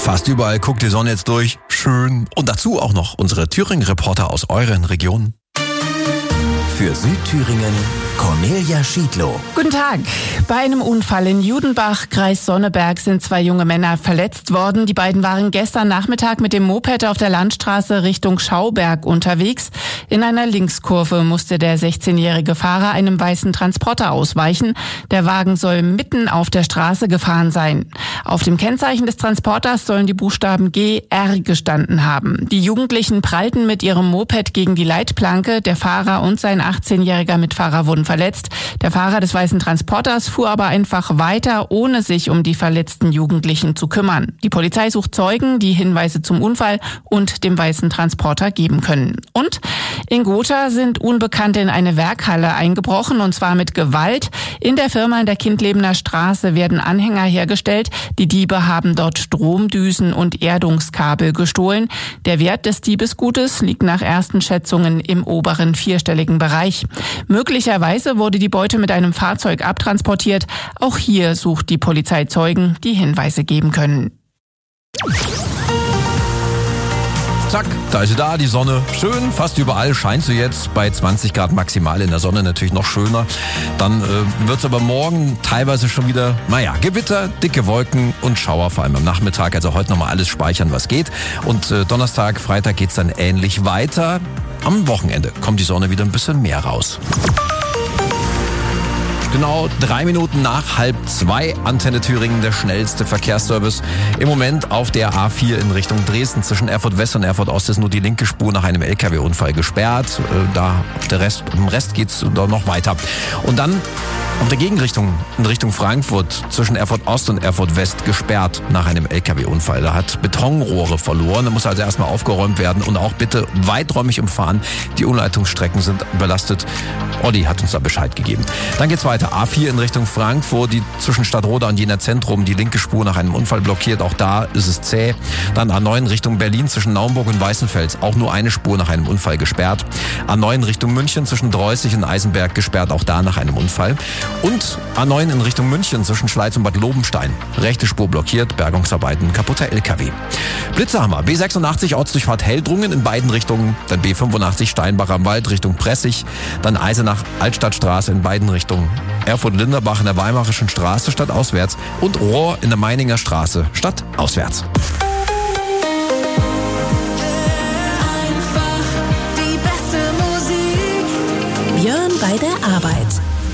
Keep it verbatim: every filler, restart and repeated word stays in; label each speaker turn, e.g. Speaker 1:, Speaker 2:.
Speaker 1: Fast überall guckt die Sonne jetzt durch. Schön. Und dazu auch noch unsere Thüringen-Reporter aus euren Regionen.
Speaker 2: Für Südthüringen Cornelia Schiedlow.
Speaker 3: Guten Tag. Bei einem Unfall in Judenbach, Kreis Sonneberg, sind zwei junge Männer verletzt worden. Die beiden waren gestern Nachmittag mit dem Moped auf der Landstraße Richtung Schauberg unterwegs. In einer Linkskurve musste der sechzehnjährige Fahrer einem weißen Transporter ausweichen. Der Wagen soll mitten auf der Straße gefahren sein. Auf dem Kennzeichen des Transporters sollen die Buchstaben G R gestanden haben. Die Jugendlichen prallten mit ihrem Moped gegen die Leitplanke. Der Fahrer und sein achtzehnjähriger Mitfahrer wurden verletzt. Der Fahrer des weißen Transporters fuhr aber einfach weiter, ohne sich um die verletzten Jugendlichen zu kümmern. Die Polizei sucht Zeugen, die Hinweise zum Unfall und dem weißen Transporter geben können. Und in Gotha sind Unbekannte in eine Werkhalle eingebrochen, und zwar mit Gewalt. In der Firma in der Kindlebener Straße werden Anhänger hergestellt. Die Diebe haben dort Stromdüsen und Erdungskabel gestohlen. Der Wert des Diebesgutes liegt nach ersten Schätzungen im oberen vierstelligen Bereich. Möglicherweise wurde die Beute mit einem Fahrzeug abtransportiert. Auch hier sucht die Polizei Zeugen, die Hinweise geben können.
Speaker 1: Zack, da ist sie da, die Sonne. Schön, fast überall scheint sie jetzt. Bei zwanzig Grad maximal, in der Sonne natürlich noch schöner. Dann äh, wird es aber morgen teilweise schon wieder, naja, Gewitter, dicke Wolken und Schauer, vor allem am Nachmittag. Also heute nochmal alles speichern, was geht. Und äh, Donnerstag, Freitag geht's dann ähnlich weiter. Am Wochenende kommt die Sonne wieder ein bisschen mehr raus. Genau drei Minuten nach halb zwei, Antenne Thüringen, der schnellste Verkehrsservice. Im Moment auf der A vier in Richtung Dresden. Zwischen Erfurt West und Erfurt Ost ist nur die linke Spur nach einem L K W-Unfall gesperrt. Da auf der Rest, im Rest geht's da noch weiter. Und dann auf der Gegenrichtung, in Richtung Frankfurt, zwischen Erfurt Ost und Erfurt West gesperrt nach einem L K W-Unfall. Da hat Betonrohre verloren. Da muss also erstmal aufgeräumt werden und auch bitte weiträumig umfahren. Die Umleitungsstrecken sind überlastet. Olli hat uns da Bescheid gegeben. Dann geht's weiter. A vier in Richtung Frankfurt, die zwischen Stadtroda und Jena Zentrum, die linke Spur nach einem Unfall blockiert. Auch da ist es zäh. Dann A neun Richtung Berlin zwischen Naumburg und Weißenfels. Auch nur eine Spur nach einem Unfall gesperrt. A neun Richtung München zwischen Dreußig und Eisenberg gesperrt. Auch da nach einem Unfall. Und A neun in Richtung München zwischen Schleiz und Bad Lobenstein. Rechte Spur blockiert, Bergungsarbeiten, kaputter L K W. Blitzerhammer, B sechsundachtzig Ortsdurchfahrt Heldrungen in beiden Richtungen. Dann B fünfundachtzig Steinbach am Wald Richtung Pressig. Dann Eisenach Altstadtstraße in beiden Richtungen. Erfurt-Linderbach in der Weimarischen Straße stadtauswärts. Und Rohr in der Meininger Straße stadtauswärts.
Speaker 4: Einfach die beste Musik.
Speaker 5: Björn bei der Arbeit.